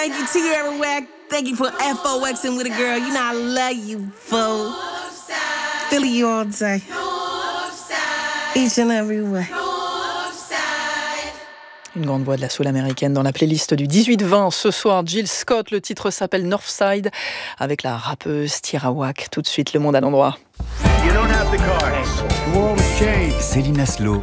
thank you to you everywhere. Thank you for FOXing with a girl. You know I love you, fool. Philly you all day. Each and every way. Une grande voix de la soul américaine dans la playlist du 18-20. Ce soir, Jill Scott, le titre s'appelle Northside, avec la rappeuse Tierra Whack. Tout de suite, Le Monde à l'endroit. Céline Aslo.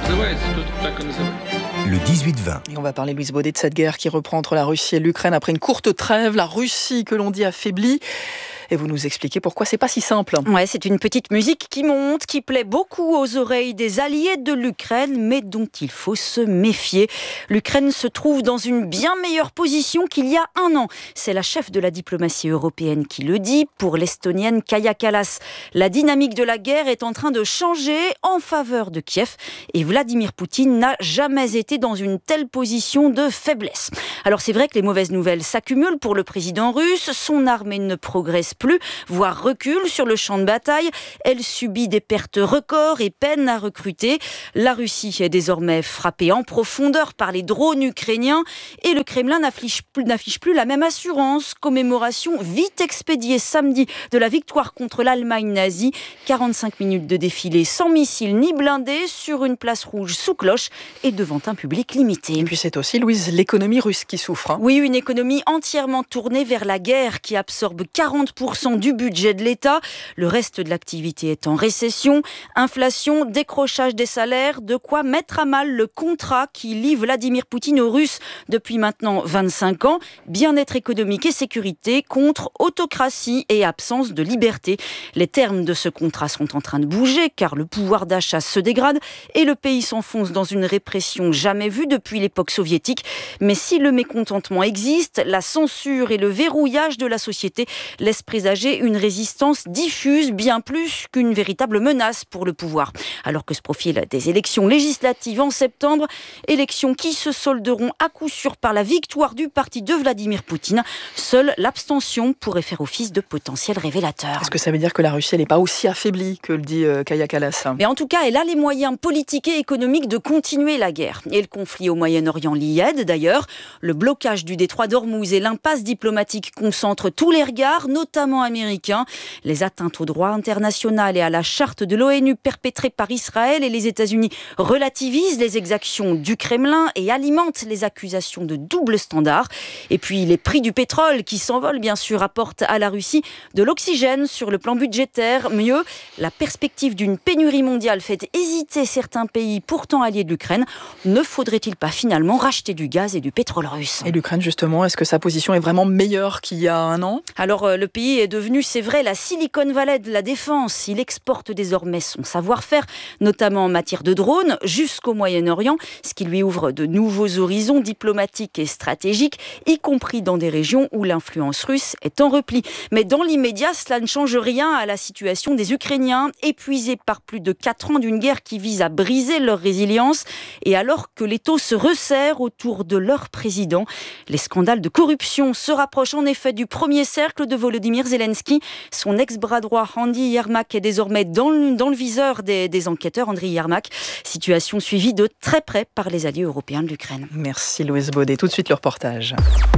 Le 18-20. Et on va parler, Louise Baudet, de cette guerre qui reprend entre la Russie et l'Ukraine après une courte trêve. La Russie, que l'on dit affaiblie. Et vous nous expliquez pourquoi c'est pas si simple. Ouais, c'est une petite musique qui monte, qui plaît beaucoup aux oreilles des alliés de l'Ukraine, mais dont il faut se méfier. L'Ukraine se trouve dans une bien meilleure position qu'il y a un an. C'est la chef de la diplomatie européenne qui le dit. Pour l'Estonienne Kaja Kallas, la dynamique de la guerre est en train de changer en faveur de Kiev. Et Vladimir Poutine n'a jamais été dans une telle position de faiblesse. Alors c'est vrai que les mauvaises nouvelles s'accumulent pour le président russe. Son armée ne progresse plus, voire recule sur le champ de bataille. Elle subit des pertes records et peine à recruter. La Russie est désormais frappée en profondeur par les drones ukrainiens et le Kremlin n'affiche plus la même assurance. Commémoration vite expédiée samedi de la victoire contre l'Allemagne nazie. 45 minutes de défilé sans missiles ni blindés sur une place rouge sous cloche et devant un public limité. Et puis c'est aussi, Louise, l'économie russe qui souffre. Oui, une économie entièrement tournée vers la guerre qui absorbe 40% du budget de l'État. Le reste de l'activité est en récession. Inflation, décrochage des salaires, de quoi mettre à mal le contrat qui lie Vladimir Poutine aux Russes depuis maintenant 25 ans. Bien-être économique et sécurité contre autocratie et absence de liberté. Les termes de ce contrat sont en train de bouger car le pouvoir d'achat se dégrade et le pays s'enfonce dans une répression jamais vue depuis l'époque soviétique. Mais si le mécontentement existe, la censure et le verrouillage de la société laissent présager une résistance diffuse, bien plus qu'une véritable menace pour le pouvoir. Alors que se profilent des élections législatives en septembre, élections qui se solderont à coup sûr par la victoire du parti de Vladimir Poutine. Seule l'abstention pourrait faire office de potentiel révélateur. Est-ce que ça veut dire que la Russie n'est pas aussi affaiblie que le dit Kaja Kallas ? Mais en tout cas, elle a les moyens politiques et économiques de continuer la guerre. Et le conflit au Moyen-Orient l'y aide d'ailleurs. Le blocage du détroit d'Ormuz et l'impasse diplomatique concentrent tous les regards, notamment américains. Les atteintes au droit international et à la charte de l'ONU perpétrées par Israël et les États-Unis relativisent les exactions du Kremlin et alimentent les accusations de double standard. Et puis les prix du pétrole qui s'envolent bien sûr apportent à la Russie de l'oxygène sur le plan budgétaire. Mieux, la perspective d'une pénurie mondiale fait hésiter certains pays pourtant alliés de l'Ukraine. Ne faudrait-il pas finalement racheter du gaz et du pétrole russe ? Et l'Ukraine justement, est-ce que sa position est vraiment meilleure qu'il y a un an ? Alors le pays est devenu, c'est vrai, la Silicon Valley de la défense. Il exporte désormais son savoir-faire, notamment en matière de drones, jusqu'au Moyen-Orient, ce qui lui ouvre de nouveaux horizons diplomatiques et stratégiques, y compris dans des régions où l'influence russe est en repli. Mais dans l'immédiat, cela ne change rien à la situation des Ukrainiens, épuisés par plus de 4 ans d'une guerre qui vise à briser leur résilience. Et alors que l'étau se resserre autour de leur président, les scandales de corruption se rapprochent en effet du premier cercle de Volodymyr Zelensky. Son ex-bras droit, Andriy Yermak, est désormais dans le viseur des enquêteurs. Andriy Yermak, situation suivie de très près par les alliés européens de l'Ukraine. Merci Louise Baudet. Tout de suite le reportage.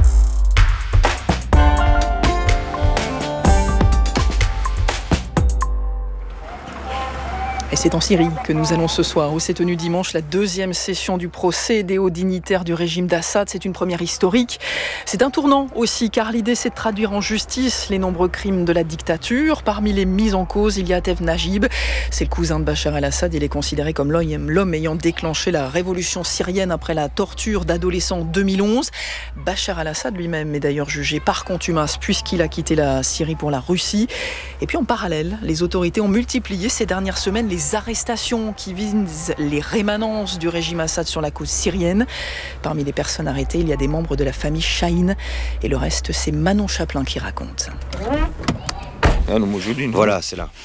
Et c'est en Syrie que nous allons ce soir, où s'est tenue dimanche la 2e session du procès des hauts dignitaires du régime d'Assad. C'est une première historique. C'est un tournant aussi, car l'idée c'est de traduire en justice les nombreux crimes de la dictature. Parmi les mises en cause, il y a Atef Najib. C'est le cousin de Bachar el-Assad. Il est considéré comme l'homme ayant déclenché la révolution syrienne après la torture d'adolescents en 2011. Bachar el-Assad lui-même est d'ailleurs jugé par contumace puisqu'il a quitté la Syrie pour la Russie. Et puis en parallèle, les autorités ont multiplié ces dernières semaines les arrestations qui visent les rémanences du régime Assad sur la côte syrienne. Parmi les personnes arrêtées, il y a des membres de la famille Chahine. Et le reste, c'est Manon Chaplin qui raconte. Voilà, c'est là.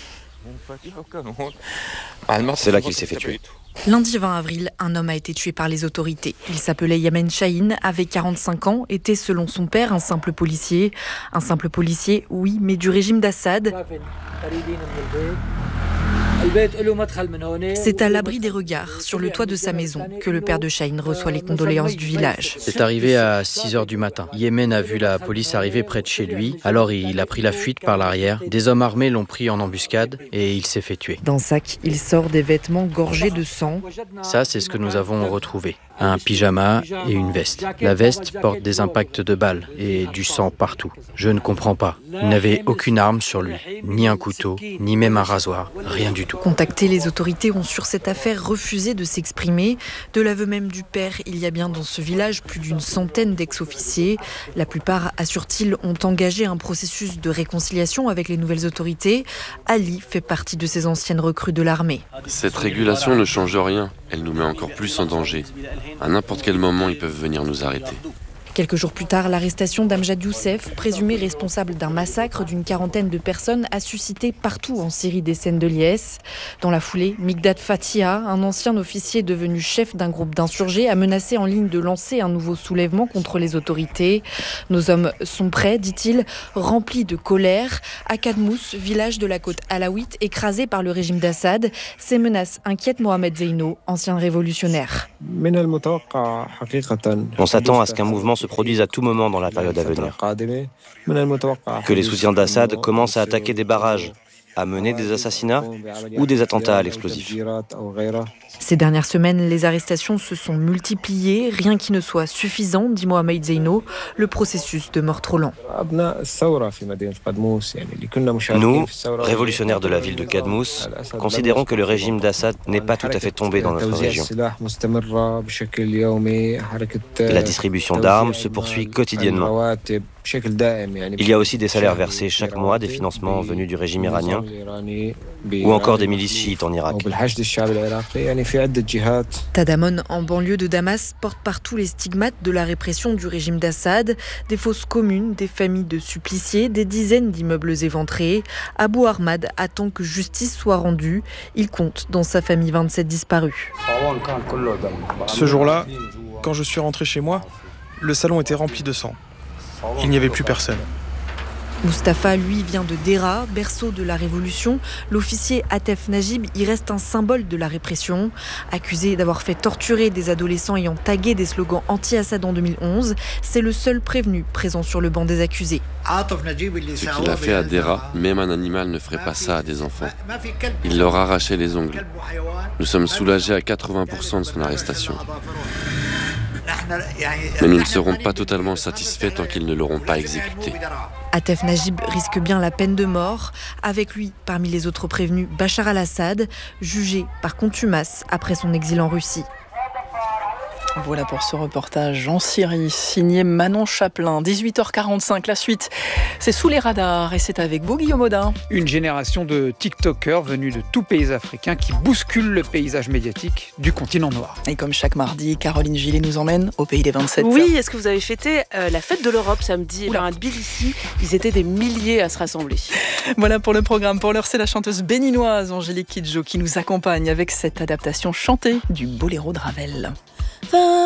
C'est là qu'il s'est fait tuer. Lundi 20 avril, un homme a été tué par les autorités. Il s'appelait Yamen Chahine, avait 45 ans, était selon son père un simple policier. Un simple policier, oui, mais du régime d'Assad. C'est à l'abri des regards, sur le toit de sa maison, que le père de Chahine reçoit les condoléances du village. C'est arrivé à 6h du matin. Yémen a vu la police arriver près de chez lui, alors il a pris la fuite par l'arrière. Des hommes armés l'ont pris en embuscade et il s'est fait tuer. D'un sac, il sort des vêtements gorgés de sang. Ça, c'est ce que nous avons retrouvé. Un pyjama et une veste. La veste porte des impacts de balles et du sang partout. Je ne comprends pas. Il n'avait aucune arme sur lui, ni un couteau, ni même un rasoir, rien du tout. Contactés, les autorités ont sur cette affaire refusé de s'exprimer. De l'aveu même du père, il y a bien dans ce village plus d'une centaine d'ex-officiers. La plupart, assure-t-il, ont engagé un processus de réconciliation avec les nouvelles autorités. Ali fait partie de ces anciennes recrues de l'armée. Cette régulation ne change rien. Elle nous met encore plus en danger. À n'importe quel moment, ils peuvent venir nous arrêter. Quelques jours plus tard, l'arrestation d'Amjad Youssef, présumé responsable d'un massacre d'une quarantaine de personnes, a suscité partout en Syrie des scènes de liesse. Dans la foulée, Migdad Fatiha, un ancien officier devenu chef d'un groupe d'insurgés, a menacé en ligne de lancer un nouveau soulèvement contre les autorités. Nos hommes sont prêts, dit-il, remplis de colère. À Kadmous, village de la côte alaouite, écrasé par le régime d'Assad, ces menaces inquiètent Mohamed Zeyno, ancien révolutionnaire. On s'attend à ce qu'un mouvement se produise à tout moment dans la période à venir. Que les soutiens d'Assad commencent à attaquer des barrages, à mener des assassinats ou des attentats à l'explosif. Ces dernières semaines, les arrestations se sont multipliées, rien qui ne soit suffisant, dit Mohamed Zeyno, le processus demeure trop lent. Nous, révolutionnaires de la ville de Kadmous, considérons que le régime d'Assad n'est pas tout à fait tombé dans notre région. La distribution d'armes se poursuit quotidiennement. Il y a aussi des salaires versés chaque mois, des financements venus du régime iranien ou encore des milices chiites en Irak. Tadamon, en banlieue de Damas, porte partout les stigmates de la répression du régime d'Assad. Des fosses communes, des familles de suppliciés, des dizaines d'immeubles éventrés. Abou Ahmad attend que justice soit rendue. Il compte dans sa famille 27 disparus. Ce jour-là, quand je suis rentré chez moi, le salon était rempli de sang. Il n'y avait plus personne. Mustapha, lui, vient de Dera, berceau de la Révolution. L'officier Atef Najib y reste un symbole de la répression. Accusé d'avoir fait torturer des adolescents ayant tagué des slogans anti-Assad en 2011, c'est le seul prévenu présent sur le banc des accusés. Ce qu'il a fait à Dera, même un animal ne ferait pas ça à des enfants. Il leur arrachait les ongles. Nous sommes soulagés à 80% de son arrestation. Mais nous ne serons pas totalement satisfaits tant qu'ils ne l'auront pas exécuté. Atef Najib risque bien la peine de mort. Avec lui, parmi les autres prévenus, Bachar al-Assad, jugé par contumace après son exil en Russie. Voilà pour ce reportage en Syrie, signé Manon Chaplin. 18h45, la suite, c'est Sous les radars et c'est avec vous, Guillaume Audin. Une génération de TikTokers venus de tout pays africain qui bousculent le paysage médiatique du continent noir. Et comme chaque mardi, Caroline Gillet nous emmène au pays des 27. Oui, est-ce que vous avez fêté la fête de l'Europe samedi à Tbilissi? Ils étaient des milliers à se rassembler. Voilà pour le programme. Pour l'heure, c'est la chanteuse béninoise Angélique Kidjo qui nous accompagne avec cette adaptation chantée du Boléro de Ravel.